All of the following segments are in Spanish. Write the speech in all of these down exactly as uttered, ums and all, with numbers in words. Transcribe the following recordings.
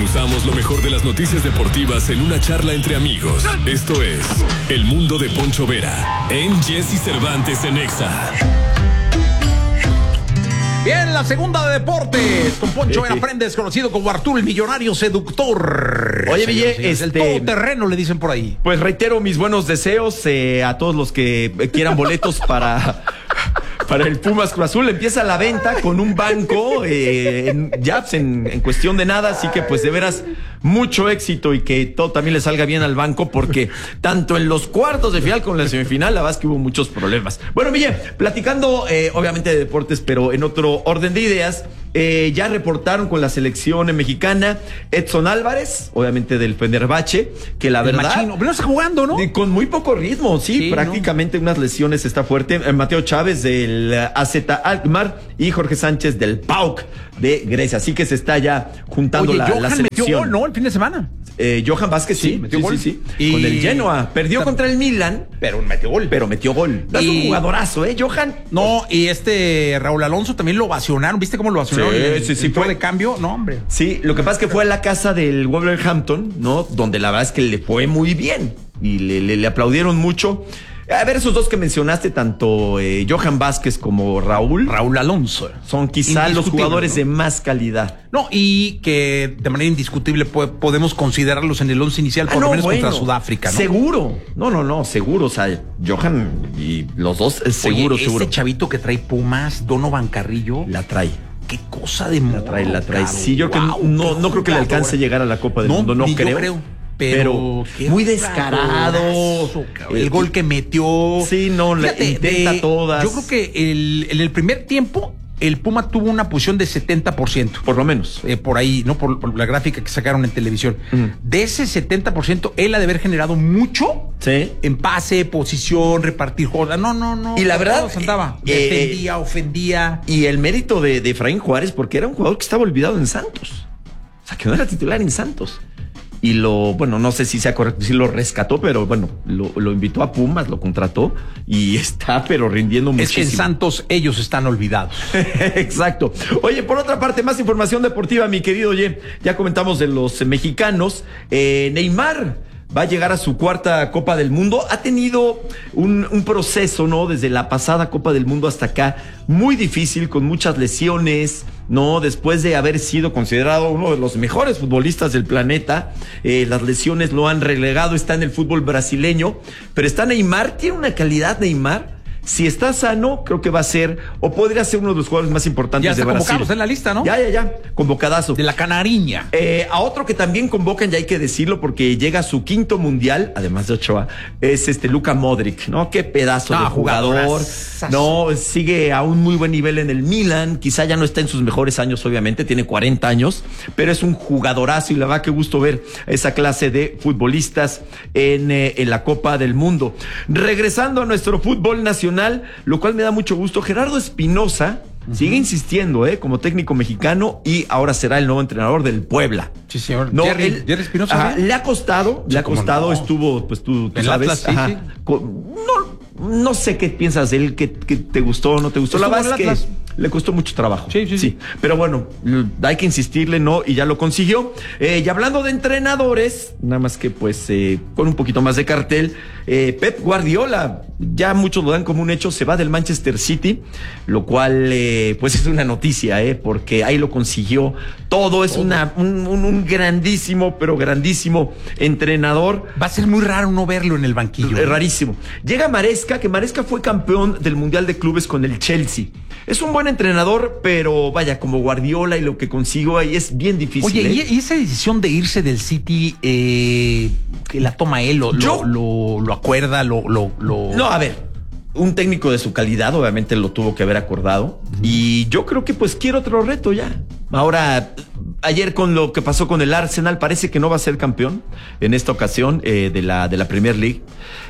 desmenuzamos lo mejor de las noticias deportivas en una charla entre amigos. Esto es El Mundo de Poncho Vera en Jesse Cervantes en Exa. Bien, la segunda de deportes con Poncho Vera Prendes, conocido como Arturo el Millonario Seductor. Oye, Ville, este... el todoterreno le dicen por ahí. Pues reitero mis buenos deseos eh, a todos los que quieran boletos para... Para el Pumas Cruz Azul. Empieza la venta con un banco eh, en, ya pues, en, en cuestión de nada, así que pues de veras mucho éxito y que todo también le salga bien al banco, porque tanto en los cuartos de final como en la semifinal la verdad es que hubo muchos problemas. Bueno, Miguel, platicando eh, obviamente de deportes, pero en otro orden de ideas, eh, ya reportaron con la selección mexicana Edson Álvarez, obviamente del Fenerbahce, que la el verdad... Machino, pero no está jugando, ¿no? Con muy poco ritmo, sí, sí prácticamente ¿no? unas lesiones, está fuerte. Eh, Mateo Chávez del A Z Alkmaar y Jorge Sánchez del P A O K de Grecia, así que se está ya juntando Oye, la, Johan la selección. Metió gol, ¿no? El fin de semana. Eh, Johan Vázquez, sí, sí, metió sí, gol. Sí, sí. Y... Con el Genoa. Perdió contra el Milan, pero metió gol. Pero metió gol. Y... Es un jugadorazo, ¿eh, Johan? No, y este Raúl Alonso también lo ovacionaron. ¿Viste cómo lo ovacionaron? Sí, el, sí, sí. El Fue de cambio, no, hombre. Sí, lo que pasa es que fue a la casa del Wolverhampton, ¿no? Donde la verdad es que le fue muy bien. Y le, le, le aplaudieron mucho. A ver, esos dos que mencionaste, tanto eh, Johan Vázquez como Raúl. Raúl Alonso. Son quizá los jugadores, ¿no?, de más calidad. No, y que de manera indiscutible po podemos considerarlos en el once inicial, por ah, no, lo menos bueno, contra Sudáfrica, ¿no? Seguro. No, no, no, seguro. O sea, Johan y los dos, es seguro, Oye, seguro. Ese chavito que trae Pumas, Donovan Carrillo. La trae. Qué cosa de morro, La trae, la trae. Caro. Sí, yo creo wow, que no, no creo que le alcance a llegar a la Copa del no, Mundo, no ni creo. Yo creo. Pero, pero muy descarado. El, el gol que metió. Sí, no, Fíjate, la intenta de, todas. Yo creo que el, en el primer tiempo el Puma tuvo una posición de setenta por ciento. Por lo menos. Eh, por ahí, ¿no? Por, por la gráfica que sacaron en televisión. Mm. De ese setenta por ciento, él ha de haber generado mucho. Sí. En pase, posición, repartir juegos. No, no, no. Y la verdad. Andaba. Eh, Defendía, ofendía. Y el mérito de, de Efraín Juárez, porque era un jugador que estaba olvidado en Santos. O sea, que no era titular en Santos. Y lo, bueno, no sé si sea correcto, si lo rescató, pero bueno, lo, lo invitó a Pumas, lo contrató y está, pero rindiendo muchísimo. Es que en Santos ellos están olvidados. Exacto. Oye, por otra parte, más información deportiva, mi querido Oye. Ya comentamos de los mexicanos. Eh, Neymar va a llegar a su cuarta Copa del Mundo. Ha tenido un, un proceso, ¿no? Desde la pasada Copa del Mundo hasta acá, muy difícil, con muchas lesiones, ¿no? Después de haber sido considerado uno de los mejores futbolistas del planeta, eh, las lesiones lo han relegado, está en el fútbol brasileño, pero está Neymar, tiene una calidad Neymar. Si está sano, creo que va a ser, o podría ser uno de los jugadores más importantes de Brasil. Ya está convocado, en la lista, ¿no? Ya, ya, ya, convocadazo. De la Canariña. Eh, a otro que también convocan, ya hay que decirlo, porque llega a su quinto mundial, además de Ochoa, es este Luka Modric, ¿no? Qué pedazo no, de jugador. No, sigue a un muy buen nivel en el Milan, quizá ya no está en sus mejores años, obviamente, tiene cuarenta años, pero es un jugadorazo y la verdad que gusto ver esa clase de futbolistas en, eh, en la Copa del Mundo. Regresando a nuestro fútbol nacional, lo cual me da mucho gusto, Gerardo Espinosa uh-huh. sigue insistiendo eh, como técnico mexicano y ahora será el nuevo entrenador del Puebla. Sí, señor. No, Jerry, él, Jerry Espinosa. Le ha costado, sí, le ha costado, no. estuvo, pues tú, tú sabes. Atlas, sí, ajá, sí. Con, no, no sé qué piensas de él, que, que te gustó o no te gustó. La verdad es que le costó mucho trabajo. Sí, sí, sí, sí. Pero bueno, hay que insistirle, ¿no? Y ya lo consiguió. Eh, y hablando de entrenadores, nada más que pues eh, con un poquito más de cartel, eh, Pep Guardiola, ya muchos lo dan como un hecho, se va del Manchester City, lo cual eh, pues es una noticia, ¿eh? Porque ahí lo consiguió todo. Es una, un, un, un grandísimo, pero grandísimo entrenador. Va a ser muy raro no verlo en el banquillo. Es rarísimo. Llega Maresca, que Maresca fue campeón del Mundial de Clubes con el Chelsea. Es un buen entrenador, pero vaya, como Guardiola y lo que consigo ahí es bien difícil. Oye, ¿eh? y esa decisión de irse del City, eh, que la toma él, lo, Yo, lo, lo, lo acuerda, lo, lo, lo... No, a ver, un técnico de su calidad obviamente lo tuvo que haber acordado. Uh-huh. Y yo creo que pues quiere otro reto ya. Ahora, ayer con lo que pasó con el Arsenal, parece que no va a ser campeón en esta ocasión eh, de la de la Premier League.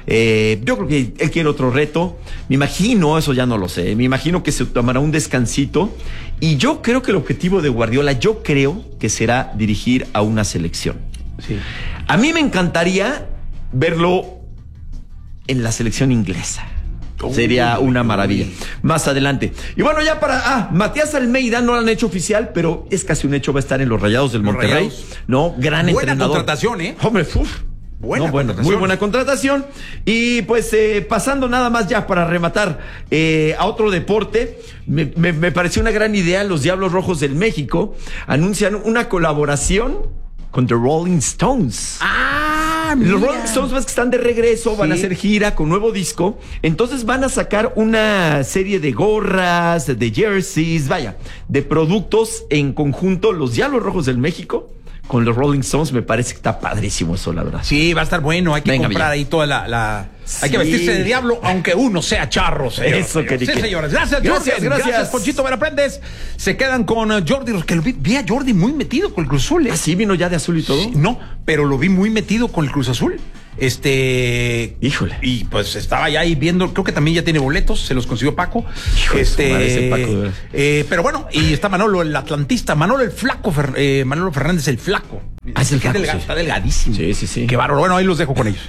Eh, yo creo que él quiere otro reto. Me imagino, eso ya no lo sé, me imagino que se tomará un descansito. Y yo creo que el objetivo de Guardiola, yo creo que será dirigir a una selección. Sí. A mí me encantaría verlo en la selección inglesa. Uy, sería una maravilla. Uy. Más adelante. Y bueno, ya para... Ah, Matías Almeida no lo han hecho oficial, pero es casi un hecho, va a estar en los Rayados del Monterrey. Rayados. No, gran buena entrenador. Buena contratación, ¿eh? Hombre, uff. Buena no, bueno, muy buena contratación. Y pues eh, pasando nada más ya para rematar eh, a otro deporte, me, me, me pareció una gran idea. Los Diablos Rojos del México anuncian una colaboración con The Rolling Stones. Ah, mira. Los Rolling Stones más que están de regreso, van sí. a hacer gira con nuevo disco. Entonces van a sacar una serie de gorras, de jerseys, vaya, de productos en conjunto. Los Diablos Rojos del México con los Rolling Stones, me parece que está padrísimo eso, la verdad. Sí, va a estar bueno. Hay que Venga, comprar bien. ahí toda la... la... Sí. Hay que vestirse de diablo, aunque uno sea charro, señor. Eso, que Sí, señores. Gracias, gracias, Jordi. Gracias, gracias Ponchito Veraprendes. Se quedan con uh, Jordi, que lo vi, vi a Jordi muy metido con el Cruz Azul. ¿eh? ¿Ah, sí? ¿Vino ya de azul y todo? Sí, no, pero lo vi muy metido con el Cruz Azul. Este. Híjole. Y pues estaba ya ahí viendo, creo que también ya tiene boletos, se los consiguió Paco. Híjole, este. Paco, eh, pero bueno, y está Manolo, el atlantista, Manolo el flaco, eh, Manolo Fernández el flaco. Ah, es el flaco, delgado, sí. Está delgadísimo. Sí, sí, sí. Qué bárbaro. Bueno, ahí los dejo con ellos.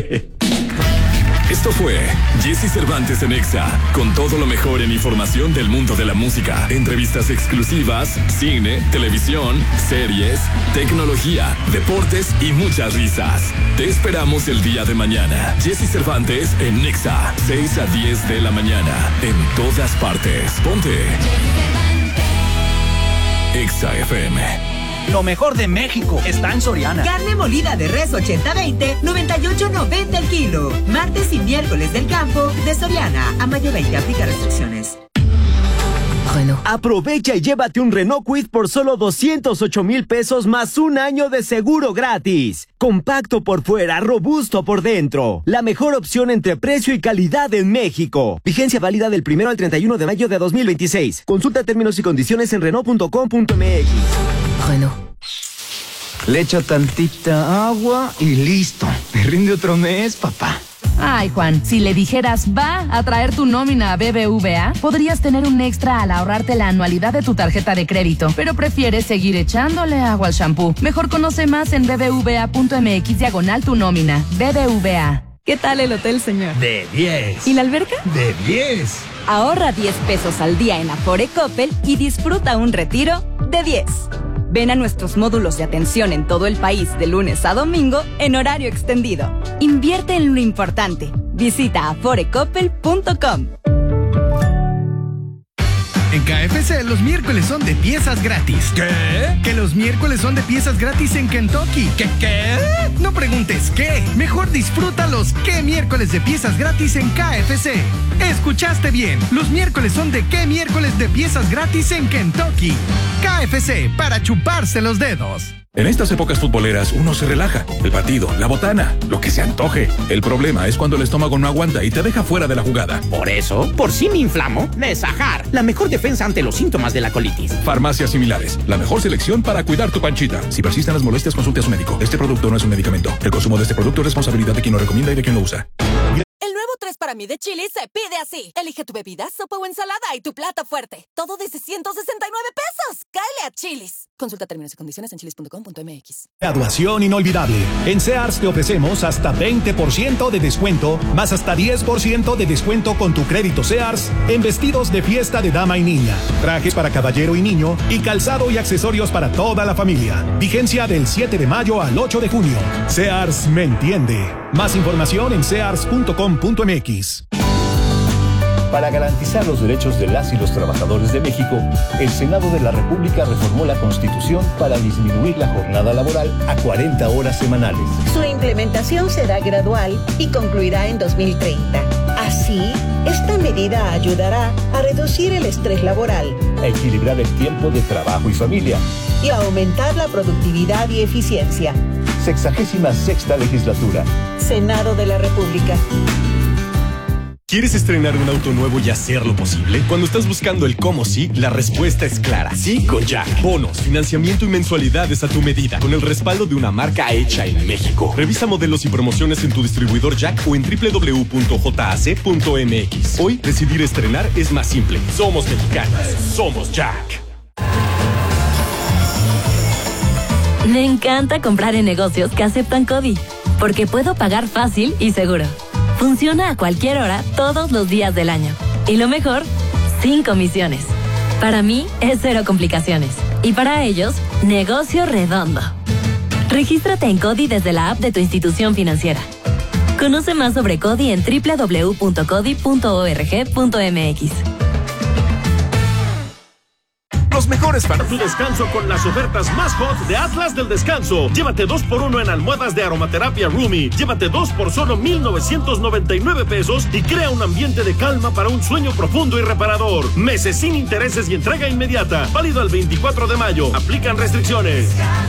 Esto fue Jesse Cervantes en Exa, con todo lo mejor en información del mundo de la música, entrevistas exclusivas, cine, televisión, series, tecnología, deportes y muchas risas. Te esperamos el día de mañana. Jesse Cervantes en Exa, seis a diez de la mañana, en todas partes. Ponte Exa F M. Lo mejor de México está en Soriana. Carne molida de res ochenta veinte, noventa y ocho noventa el kilo. Martes y miércoles del campo de Soriana. A mayo veinte, aplica restricciones. Renault. Aprovecha y llévate un Renault Kwid por solo doscientos ocho mil pesos más un año de seguro gratis. Compacto por fuera, robusto por dentro. La mejor opción entre precio y calidad en México. Vigencia válida del primero al treinta y uno de mayo de dos mil veintiséis. Consulta términos y condiciones en Renault punto com punto m x. Renault. Le echo tantita agua y listo. Me rinde otro mes, papá. Ay, Juan, si le dijeras va a traer tu nómina a B B V A, podrías tener un extra al ahorrarte la anualidad de tu tarjeta de crédito, pero prefieres seguir echándole agua al shampoo. Mejor conoce más en bbva punto m x diagonal tu nómina. B B V A. ¿Qué tal el hotel, señor? De diez. ¿Y la alberca? De diez. Ahorra diez pesos al día en Afore Coppel y disfruta un retiro de diez. Ven a nuestros módulos de atención en todo el país de lunes a domingo en horario extendido. Invierte en lo importante. Visita afore coppel punto com. En K F C los miércoles son de piezas gratis. ¿Qué? Que los miércoles son de piezas gratis en Kentucky. ¿Qué qué? No preguntes qué. Mejor disfruta los qué miércoles de piezas gratis en K F C. Escuchaste bien. Los miércoles son de qué miércoles de piezas gratis en Kentucky. K F C, para chuparse los dedos. En estas épocas futboleras uno se relaja. El partido, la botana, lo que se antoje. El problema es cuando el estómago no aguanta y te deja fuera de la jugada. Por eso, por si me inflamo, Nesajar, la mejor defensa ante los síntomas de la colitis. Farmacias similares, la mejor selección para cuidar tu panchita. Si persisten las molestias, consulte a su médico. Este producto no es un medicamento. El consumo de este producto es responsabilidad de quien lo recomienda y de quien lo usa. El nuevo tres para mí de Chili's se pide así. Elige tu bebida, sopa o ensalada y tu plato fuerte. Todo desde ciento sesenta y nueve pesos. ¡Cáele a Chili's! Consulta términos y condiciones en chilis punto com punto m x. Graduación inolvidable. En Sears te ofrecemos hasta veinte por ciento de descuento, más hasta diez por ciento de descuento con tu crédito Sears en vestidos de fiesta de dama y niña, trajes para caballero y niño y calzado y accesorios para toda la familia. Vigencia del siete de mayo al ocho de junio. Sears me entiende. Más información en sears punto com punto m x. Para garantizar los derechos de las y los trabajadores de México, el Senado de la República reformó la Constitución para disminuir la jornada laboral a cuarenta horas semanales. Su implementación será gradual y concluirá en dos mil treinta. Así, esta medida ayudará a reducir el estrés laboral, a equilibrar el tiempo de trabajo y familia y a aumentar la productividad y eficiencia. Sexagésima sexta legislatura. Senado de la República. ¿Quieres estrenar un auto nuevo y hacerlo posible? Cuando estás buscando el cómo sí, la respuesta es clara. Sí con Jack. Bonos, financiamiento y mensualidades a tu medida, con el respaldo de una marca hecha en México. Revisa modelos y promociones en tu distribuidor Jack o en doble u doble u doble u punto j a c punto m x. Hoy, decidir estrenar es más simple. Somos mexicanos. Somos Jack. Me encanta comprar en negocios que aceptan CODI, porque puedo pagar fácil y seguro. Funciona a cualquier hora, todos los días del año. Y lo mejor, sin comisiones. Para mí, es cero complicaciones. Y para ellos, negocio redondo. Regístrate en CODI desde la app de tu institución financiera. Conoce más sobre CODI en doble u doble u doble u punto codi punto org punto m x. Los mejores para tu descanso con las ofertas más hot de Atlas del Descanso. Llévate dos por uno en almohadas de aromaterapia Rumi. Llévate dos por solo mil novecientos noventa y nueve pesos y crea un ambiente de calma para un sueño profundo y reparador. Meses sin intereses y entrega inmediata. Válido el veinticuatro de mayo. Aplican restricciones.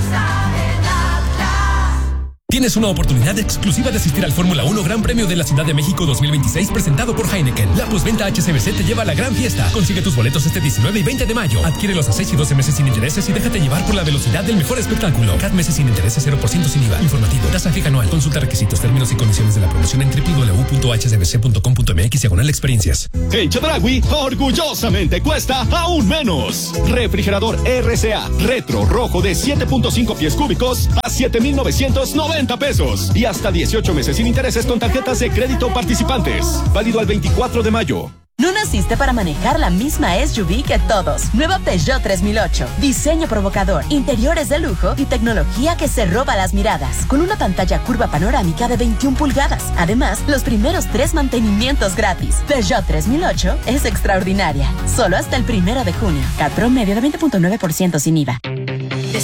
Tienes una oportunidad exclusiva de asistir al Fórmula uno Gran Premio de la Ciudad de México dos mil veintiséis presentado por Heineken. La postventa H C B C te lleva a la gran fiesta. Consigue tus boletos este diecinueve y veinte de mayo. Adquiérelos a seis y doce meses sin intereses y déjate llevar por la velocidad del mejor espectáculo. Cada meses sin intereses, cero por ciento sin I V A. Informativo. Tasa fija anual. Consulta requisitos, términos y condiciones de la promoción en doble u doble u doble u punto h c b c punto com punto m x diagonal experiencias. En Chedraui, orgullosamente cuesta aún menos. Refrigerador R C A Retro Rojo de siete punto cinco pies cúbicos a siete mil novecientos noventa pesos y hasta dieciocho meses sin intereses con tarjetas de crédito participantes. Válido al veinticuatro de mayo. No naciste para manejar la misma S U V que todos. Nueva Peugeot tres mil ocho. Diseño provocador, interiores de lujo y tecnología que se roba las miradas. Con una pantalla curva panorámica de veintiuna pulgadas. Además, los primeros tres mantenimientos gratis. Peugeot tres mil ocho es extraordinaria. Solo hasta el primero de junio. C A T promedio de veinte punto nueve por ciento sin I V A.